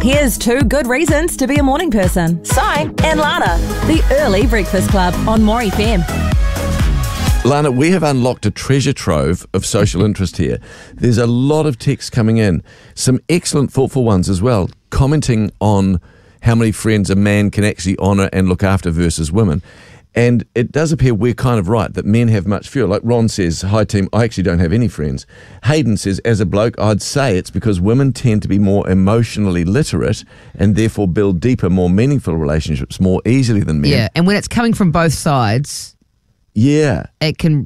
Here's 2 good reasons to be a morning person. Si and Lana, the Early Breakfast Club on More FM. Lana, we have unlocked a treasure trove of social interest here. There's a lot of texts coming in, some excellent, thoughtful ones as well, commenting on how many friends a man can actually honour and look after versus women. And it does appear we're kind of right, that men have much fewer. Like Ron says, hi team, I actually don't have any friends. Hayden says, as a bloke, I'd say it's because women tend to be more emotionally literate and therefore build deeper, more meaningful relationships more easily than men. Yeah, and when it's coming from both sides, yeah, it can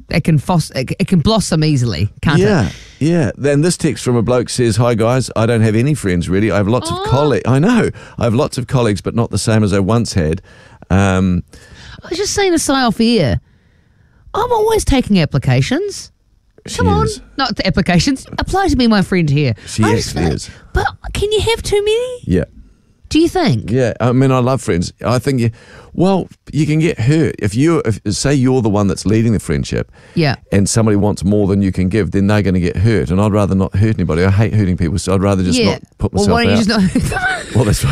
blossom easily, can't it? Yeah. Then this text from a bloke says, hi guys, I don't have any friends really. I have lots of colleagues. I know. I have lots of colleagues, but not the same as I once had. I was just saying to Si off air, I'm always taking applications. Come on. Not the applications. Apply to be my friend here. She actually is. But can you have too many? Yeah. Do you think? Yeah, I mean, I love friends. I think you can get hurt. If say you're the one that's leading the friendship, yeah, and somebody wants more than you can give, then they're going to get hurt. And I'd rather not hurt anybody. I hate hurting people, so I'd rather just not put myself out. Well, why don't you just not hurt them? Well, that's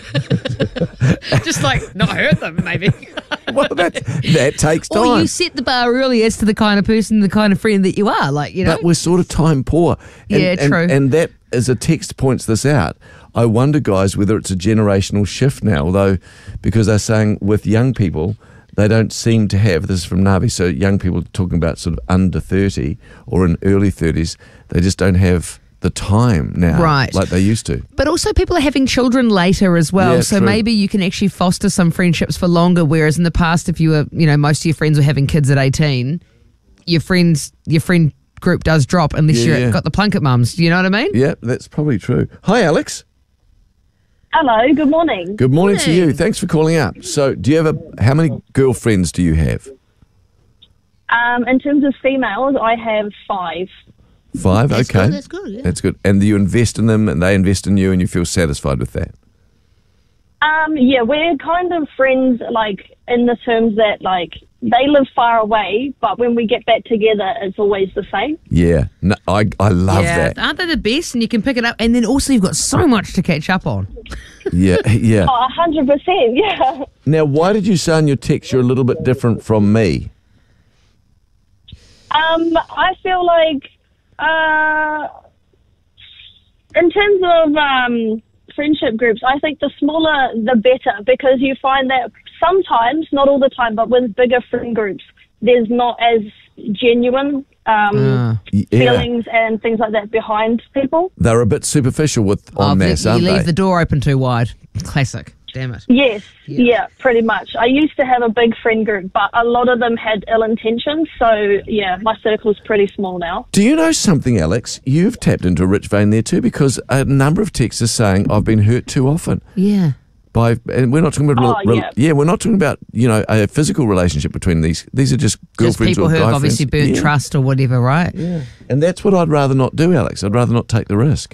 right. Just like not hurt them, maybe. Well, that takes time. Or you set the bar early as to the kind of person, the kind of friend that you are. Like, you know. But we're sort of time poor. True. And that, as a text points this out, I wonder, guys, whether it's a generational shift now, although because they're saying with young people, they don't seem to have, this is from Navi, so young people talking about sort of under 30 or in early 30s, they just don't have the time now like they used to. But also people are having children later as well, yeah, so true. Maybe you can actually foster some friendships for longer, whereas in the past if you were, most of your friends were having kids at 18, your friend group does drop unless you've got the Plunkett mums. Do you know what I mean? Yeah, that's probably true. Hi, Alex. Hello, good morning. Good morning to you. Thanks for calling up. So do you have how many girlfriends do you have? In terms of females, I have 5. 5? That's okay. Good, that's good, yeah. That's good. And you invest in them and they invest in you and you feel satisfied with that? Yeah, we're kind of friends, like, in the terms that, like, they live far away, but when we get back together, it's always the same. Yeah. No, I love that. Aren't they the best? And you can pick it up. And then also you've got so much to catch up on. Yeah. Oh, 100%, yeah. Now, why did you say in your text you're a little bit different from me? I feel like, in terms of friendship groups, I think the smaller the better, because you find that sometimes, not all the time, but with bigger friend groups, there's not as genuine feelings and things like that behind people. They're a bit superficial en masse, aren't they? You leave the door open too wide. Classic. Damn it. Yes, yeah, pretty much. I used to have a big friend group, but a lot of them had ill intentions, so yeah, my circle's pretty small now. Do you know something, Alex? You've tapped into a rich vein there too, because a number of texts are saying I've been hurt too often. Yeah. And we're not talking about we're not talking about a physical relationship between these. These are just girlfriends people or guy who have friends. obviously burnt trust or whatever, right? Yeah, and that's what I'd rather not do, Alex. I'd rather not take the risk.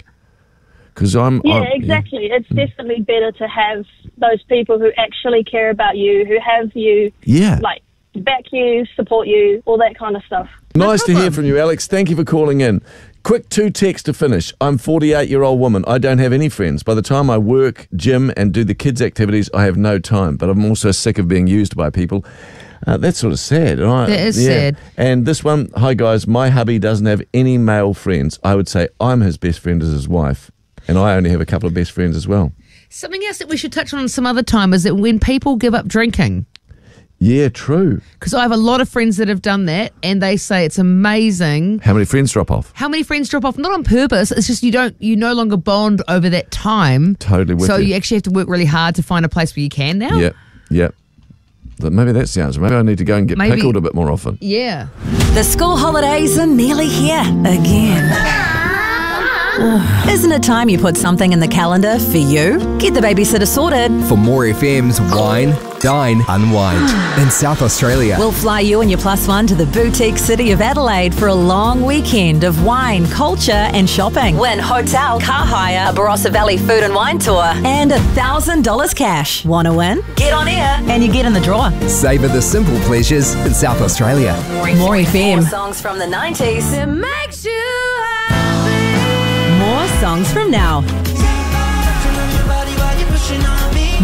Exactly. It's definitely better to have those people who actually care about you, who have you, like, back you, support you, all that kind of stuff. Nice to hear from you, Alex. Thank you for calling in. Quick 2 texts to finish. I'm a 48-year-old woman. I don't have any friends. By the time I work, gym, and do the kids' activities, I have no time. But I'm also sick of being used by people. That's sort of sad. Right? That is sad. And this one, hi guys, my hubby doesn't have any male friends. I would say I'm his best friend as his wife. And I only have a couple of best friends as well. Something else that we should touch on some other time is that when people give up drinking. Yeah, true. Because I have a lot of friends that have done that and they say it's amazing. How many friends drop off? Not on purpose. It's just you no longer bond over that time. Totally with you. So you actually have to work really hard to find a place where you can now. Yep. But maybe that's the answer. Maybe I need to go and get pickled a bit more often. Yeah. The school holidays are nearly here again. Isn't it time you put something in the calendar for you? Get the babysitter sorted. For More FM's Wine, Dine, Unwind in South Australia. We'll fly you and your +1 to the boutique city of Adelaide for a long weekend of wine, culture and shopping. Win hotel, car hire, a Barossa Valley food and wine tour, and $1,000 cash. Want to win? Get on air and you get in the draw. Savour the simple pleasures in South Australia. More FM. More songs from the 90s. It makes you happy. More songs from now.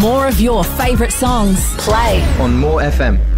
More of your favourite songs. Play On More FM.